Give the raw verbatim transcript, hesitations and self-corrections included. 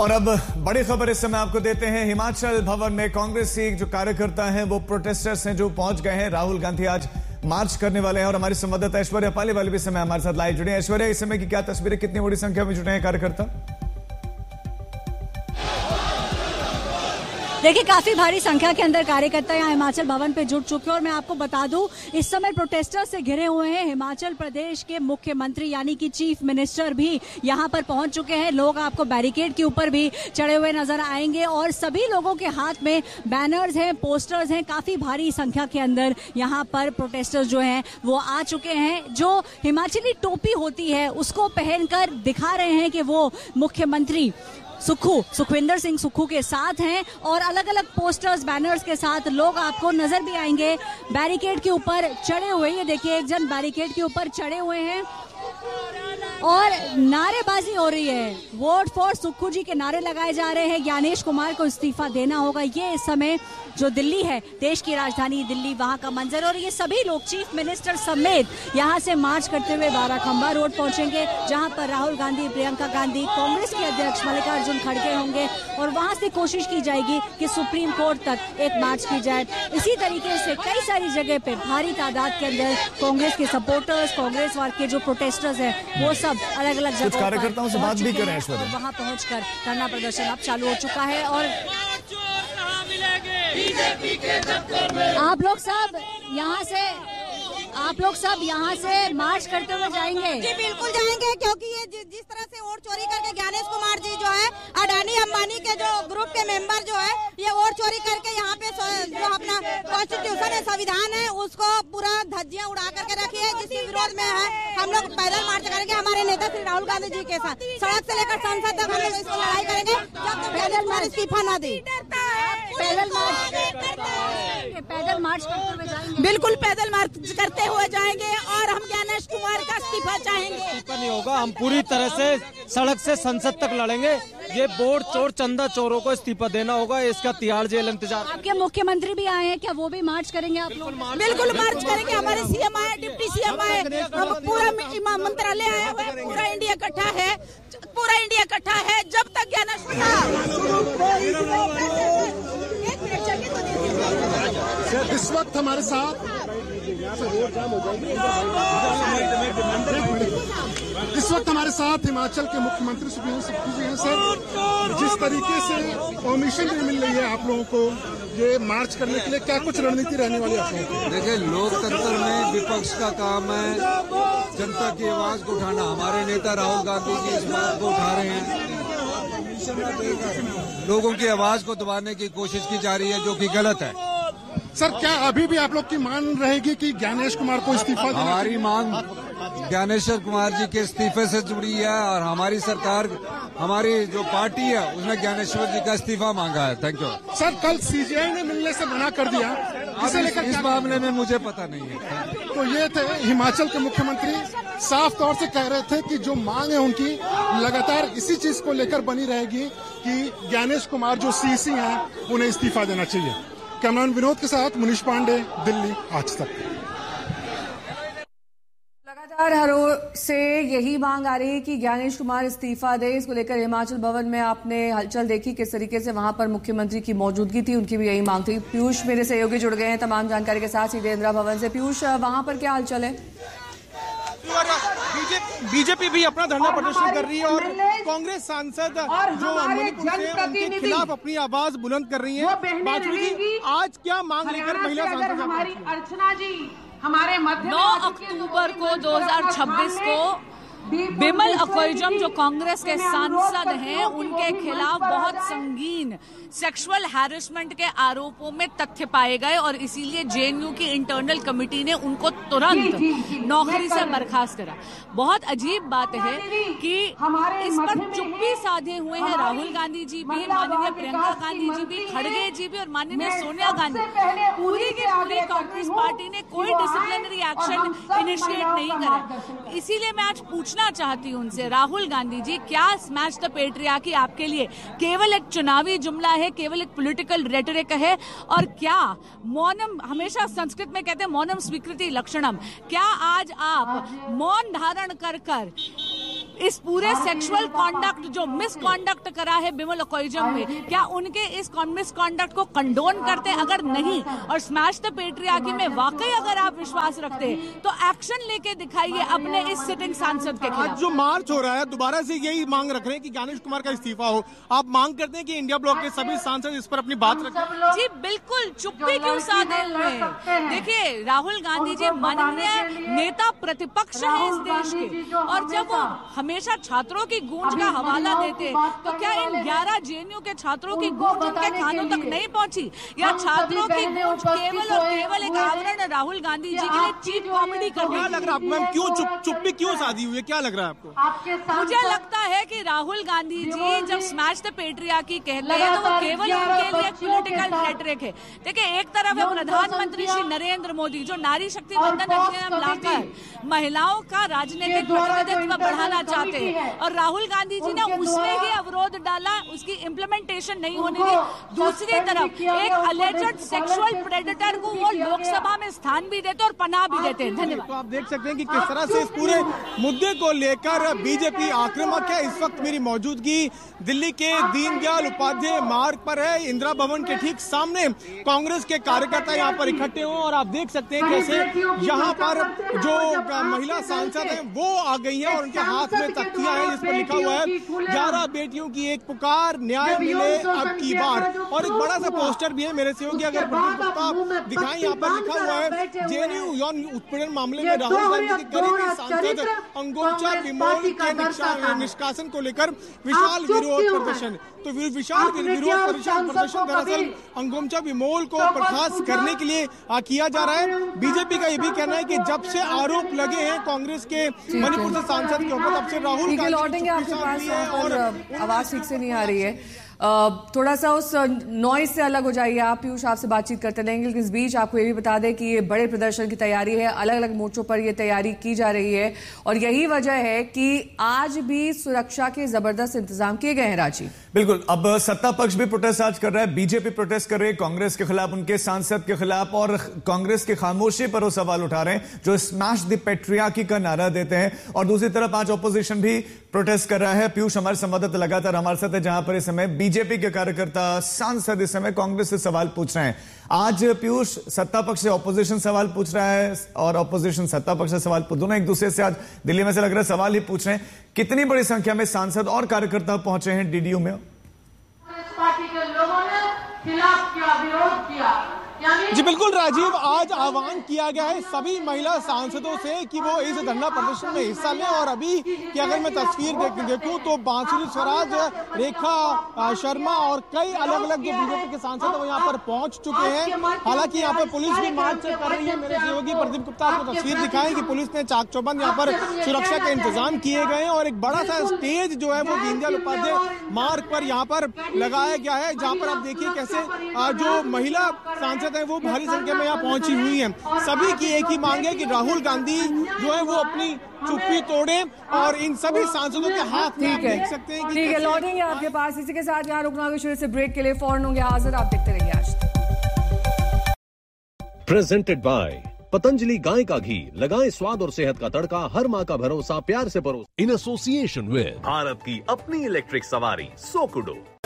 और अब बड़ी खबर इस समय आपको देते हैं। हिमाचल भवन में कांग्रेस के जो कार्यकर्ता हैं, वो प्रोटेस्टर्स हैं जो पहुंच गए हैं। राहुल गांधी आज मार्च करने वाले हैं और हमारी संवाददाता ऐश्वर्या पाली वाली भी समय हमारे साथ लाइव जुड़े हैं। ऐश्वर्या, इस समय की क्या तस्वीरें, कितनी बड़ी संख्या में जुटे हैं कार्यकर्ता? देखिए, काफी भारी संख्या के अंदर कार्यकर्ता यहाँ हिमाचल भवन पे जुट चुके हैं और मैं आपको बता दूं, इस समय प्रोटेस्टर से घिरे हुए हैं हिमाचल प्रदेश के मुख्यमंत्री यानी कि चीफ मिनिस्टर भी यहाँ पर पहुंच चुके हैं। लोग आपको बैरिकेड के ऊपर भी चढ़े हुए नजर आएंगे और सभी लोगों के हाथ में बैनर्स हैं, पोस्टर्स हैं। काफी भारी संख्या के अंदर यहाँ पर प्रोटेस्टर्स जो हैं वो आ चुके हैं। जो हिमाचली टोपी होती है उसको पहनकर दिखा रहे हैं कि वो मुख्यमंत्री सुक्खू सुखविंदर सिंह सुक्खू के साथ हैं और अलग अलग पोस्टर्स, बैनर्स के साथ लोग आपको नजर भी आएंगे बैरिकेड के ऊपर चढ़े हुए। ये देखिए, एक जन बैरिकेड के ऊपर चढ़े हुए हैं और नारेबाजी हो रही है। वोट फॉर सुक्खू जी के नारे लगाए जा रहे हैं। ज्ञानेश कुमार को इस्तीफा देना होगा। ये इस समय जो दिल्ली है, देश की राजधानी दिल्ली, वहां का मंजर। और ये सभी लोग चीफ मिनिस्टर समेत यहां से मार्च करते हुए बाराखंबा रोड पहुंचेंगे, जहां पर राहुल गांधी, प्रियंका गांधी, कांग्रेस के अध्यक्ष मल्लिकार्जुन खड़गे होंगे और वहां से कोशिश की जाएगी कि सुप्रीम कोर्ट तक एक मार्च की जाए। इसी तरीके से कई सारी जगह पे भारी तादाद के अंदर कांग्रेस के सपोर्टर्स, कांग्रेस के जो प्रोटेस्टर्स हैं, वो सब अलग अलग जगहों कार्यकर्ताओं से बात भी करें। वहां पहुंचकर धरना प्रदर्शन अब चालू हो चुका है और आप लोग सब यहाँ से आप लोग सब यहाँ से मार्च करते हुए जाएंगे? जी बिल्कुल जाएंगे, क्योंकि ये जि, जिस तरह से वोट चोरी करके ज्ञानेश कुमार जी जो है अडानी अंबानी के जो ग्रुप के मेंबर जो है, ये वोट चोरी करके यहाँ पे जो अपना कॉन्स्टिट्यूशन है, संविधान है, उसको पूरा धज्जियां उड़ा करके रखी है, जिसके विरोध में है हम लोग पैदल मार्च करेंगे हमारे नेता श्री राहुल गांधी जी के साथ। सड़क से लेकर संसद तक हम लोग इसको लड़ाई करेंगे जब तक ज्ञानेश कुमार इस्तीफा न दे। पैदल मार्च पैदल मार्च करते हुए जाएंगे? बिल्कुल पैदल मार्च करते हुए जाएंगे और हम ज्ञानेश कुमार का इस्तीफा चाहेंगे। इस्तीफा नहीं होगा, हम पूरी तरह से सड़क से संसद तक लड़ेंगे। ये वोट चोर, चंदा चोरों को इस्तीफा देना होगा, इसका तिहाड़ जेल इंतजार। आपके मुख्यमंत्री भी आए हैं, क्या वो भी मार्च करेंगे? आप लोग बिल्कुल मार्च करेंगे। हमारे सीएम आए, डिप्टी सीएम आए, हम पूरा मंत्रालय आया हुआ है, पूरा इंडिया इकट्ठा है, पूरा इंडिया इकट्ठा है जब तक ज्ञानेश इस वक्त हमारे साथ इस वक्त हमारे साथ हिमाचल के मुख्यमंत्री सुखविंदर सिंह जी हैं। सर, जिस तरीके से परमिशन भी मिल रही है आप लोगों को ये मार्च करने के लिए, क्या कुछ रणनीति रहने वाली है आप लोगों की? देखिए, लोकतंत्र में विपक्ष का काम है जनता की आवाज को उठाना। हमारे नेता राहुल गांधी जी इस बात को उठा रहे हैं, लोगों की आवाज को दबाने की कोशिश की जा रही है, जो कि गलत है। सर, क्या अभी भी आप लोग की मांग रहेगी कि ज्ञानेश कुमार को इस्तीफा देना? हमारी मांग ज्ञानेश्वर कुमार जी के इस्तीफे से जुड़ी है और हमारी सरकार, हमारी जो पार्टी है, उसने ज्ञानेश्वर जी का इस्तीफा मांगा है। Thank you. सर, कल सीजीआई ने मिलने से मना कर दिया, इसे लेकर इस मामले में मुझे पता नहीं है। तो ये थे हिमाचल के मुख्यमंत्री, साफ तौर से कह रहे थे कि जो मांग है उनकी लगातार इसी चीज को लेकर बनी रहेगी कि ज्ञानेश कुमार जो सीसी हैं उन्हें इस्तीफा देना चाहिए। कैमरामैन विनोद के साथ मुनीश पांडे, दिल्ली आज तक। लगातार हर ओर से यही मांग आ रही है कि ज्ञानेश कुमार इस्तीफा दे। इसको लेकर हिमाचल भवन में आपने हलचल देखी, किस तरीके से वहां पर मुख्यमंत्री की मौजूदगी थी, उनकी भी यही मांग थी। पीयूष मेरे सहयोगी जुड़ गए हैं तमाम जानकारी के साथ सीधे इंदिरा भवन से। पीयूष, वहां पर क्या हलचल है? बीजेपी भी अपना धरना प्रदर्शन कर रही है और कांग्रेस सांसद जो मणिपुर से उनके खिलाफ अपनी आवाज बुलंद कर रही है। बाजपेयी जी, आज क्या मांग लेकर महिला सांसद? हमारी अर्चना जी हमारे मध्य नौ अक्टूबर को दो हज़ार छब्बीस को बिमल अकरजम जो कांग्रेस के सांसद हैं, उनके खिलाफ बहुत संगीन सेक्सुअल हैरेसमेंट के आरोपों में तथ्य पाए गए और इसीलिए जेएनयू की इंटरनल कमेटी ने उनको तुरंत नौकरी से बर्खास्त करा। बहुत अजीब बात है कि इस पर चुप्पी साधे हुए हैं राहुल गांधी जी भी, माननीय प्रियंका गांधी जी भी, खड़गे जी भी और माननीय सोनिया गांधी। पूरी की पूरी कांग्रेस पार्टी ने कोई डिसिप्लिनरी एक्शन इनिशिएट नहीं करा। इसीलिए मैं आज पूछना चाहती हूं उनसे, राहुल गांधी जी, क्या स्मैश द पेट्रियार्की आपके लिए केवल एक चुनावी जुमला है, केवल एक पॉलिटिकल रेटोरिक है, और क्या मौनम, हमेशा संस्कृत में कहते हैं मौनम स्वीकृति लक्षणम, क्या आज आप मौन धारण कर कर इस पूरे सेक्सुअल कॉन्डक्ट जो मिसकॉन्डक्ट करा है बिमल अकोइजम में, क्या उनके इस मिसकॉन्डक्ट को कंडोन करते? अगर नहीं और स्मैश द पेट्रियार्की में वाकई अगर आप विश्वास रखते तो एक्शन लेके दिखाइए अपने इस सिटिंग सांसद के खिलाफ। जो मार्च हो रहा है दोबारा से यही मांग रख रहे हैं कि ज्ञानेश कुमार का इस्तीफा हो। आप मांग करते हैं कि इंडिया ब्लॉक के सभी सांसद इस पर अपनी बात रखें? जी बिल्कुल, चुप्पी क्यों साधे हुए? देखिए, राहुल गांधी जी माननीय नेता प्रतिपक्ष है इस देश के, और जब वो हमेशा छात्रों की गूंज का हवाला देते तो क्या इन ग्यारह जेएनयू के छात्रों की गूंज उनके कानों तक नहीं पहुंची? या छात्रों की गूंज केवल और केवल एक आवरण राहुल गांधी जी के लिए चीप कॉमेडी करने? क्या लग रहा है आपको मैम, क्यों चुप चुप्पी क्यों साधी हुई है? क्या लग रहा है आपको? मुझे लगता है कि राहुल गांधी जी जब स्मैश द पेट्रियार्की कहते हैं तो वो केवल उनके लिए पॉलिटिकल रेटरिक है। देखिए, एक तरफ है प्रधानमंत्री श्री नरेंद्र मोदी जो नारी शक्ति वंदन अधिनियम लाकर महिलाओं का राजनीतिक प्रतिनिधित्व बढ़ाना चाहते हैं, और राहुल गांधी जी ने उसमें ही अवरोध डाला, उसकी इम्प्लीमेंटेशन नहीं होने दी। दूसरी तरफ एक अलेजेड सेक्सुअल प्रेडेटर को वो लोकसभा में स्थान भी देते और पनाह भी देते हैं। धन्यवाद। तो आप देख सकते हैं कि किस तरह से इस पूरे मुद्दे को लेकर बीजेपी आक्रामक है। इस वक्त मेरी मौजूदगी दिल्ली के दीनदयाल उपाध्याय मार्ग पर है, इंदिरा भवन के ठीक सामने कांग्रेस के कार्यकर्ता यहाँ पर इकट्ठे हुए, और आप देख सकते हैं कैसे यहाँ पर जो महिला सांसद हैं वो आ गई है और उनके हाथ में तख्तियां हैं जिस पर लिखा हुआ है ग्यारह बेटियों की एक पुकार, न्याय मिले अब की बार। और एक बड़ा सा पोस्टर भी है मेरे सहयोगी अगर दिखाएं, यहाँ पर लिखा हुआ है जेएनयू यौन उत्पीड़न मामले में राहुल गांधी के करीबी सांसद अंगोमचा विमोल के निष्कासन को लेकर विशाल विरोध प्रदर्शन। तो विशाल विरोध प्रदर्शन दरअसल अंगोमचा विमोल को बर्खास्त करने के लिए किया जा रहा है। बीजेपी का ये भी कहना है कि जब से आरोप लगे हैं कांग्रेस के मणिपुर से सांसद के ऊपर, तब से राहुल गांधी लौटेंगे आपके पास, और आवाज ठीक से नहीं आ रही है। थोड़ा सा उस नॉइज से अलग हो जाइए आप। पीयूष आपसे बातचीत करते रहेंगे, लेकिन इस बीच आपको ये भी बता दें कि ये बड़े प्रदर्शन की तैयारी है, अलग अलग मोर्चों पर ये तैयारी की जा रही है, और यही वजह है कि आज भी सुरक्षा के जबरदस्त इंतजाम किए गए हैं। राजीव, बिल्कुल। अब सत्ता पक्ष भी प्रोटेस्ट आज कर रहा है, बीजेपी प्रोटेस्ट कर रही है कांग्रेस के खिलाफ, उनके सांसद के खिलाफ, और कांग्रेस की खामोशी पर वो सवाल उठा रहे हैं जो स्मैश द पेट्रियार्की का नारा देते हैं। और दूसरी तरफ आज ऑपोजिशन भी प्रोटेस्ट कर रहा है। पीयूष हमारे संवाददाता लगातार हमारे साथ है, जहां पर इस समय बीजेपी के कार्यकर्ता सांसद इस समय कांग्रेस से सवाल पूछ रहे हैं। आज पीयूष सत्ता पक्ष से ऑपोजिशन सवाल पूछ रहा है और ऑपोजिशन सत्ता पक्ष से सवाल, दोनों एक दूसरे से आज दिल्ली में से लग रहा है सवाल ही पूछ रहे हैं। कितनी बड़ी संख्या में सांसद और कार्यकर्ता पहुंचे हैं डीडीयू में? पार्टी के लोगों ने खिलाफ किया, विरोध किया। जी बिल्कुल राजीव, आज आह्वान किया गया है सभी महिला सांसदों से कि वो इस धरना प्रदर्शन में हिस्सा लें। और अभी की अगर मैं तस्वीर देख देखूं तो बांसुरी स्वराज, रेखा शर्मा और कई अलग अलग जो बीजेपी के सांसद हैं वो यहाँ पर पहुंच चुके हैं। हालांकि यहाँ पर पुलिस भी मार्च कर रही है। मेरे सहयोगी प्रदीप गुप्ता आपको तस्वीर दिखाएं कि पुलिस ने चाक चौबंद यहाँ पर सुरक्षा के इंतजाम किए गए हैं, और एक बड़ा सा स्टेज जो है वो दीनदयाल उपाध्याय मार्ग पर यहाँ पर लगाया गया है, जहाँ पर आप देखिए कैसे जो महिला सांसद है वो भारी संख्या में यहाँ पहुंची हुई हैं। सभी की एक ही मांग है कि राहुल गांधी जो है वो अपनी चुप्पी तोड़े, और इन सभी सांसदों के हाथ में आप देख सकते हैं। ठीक है, लौटेंगे आपके पास। इसी के साथ यहाँ रुकना होगा, शुरू से ब्रेक के लिए फौरन होंगे हाजिर। आप देखते रहिए आज तक। प्रेजेंटेड बाय पतंजलि गाय का घी, लगाएं स्वाद और सेहत का तड़का, हर माँ का भरोसा प्यार से परोस। इन एसोसिएशन विद भारत की अपनी इलेक्ट्रिक सवारी सोकुडो।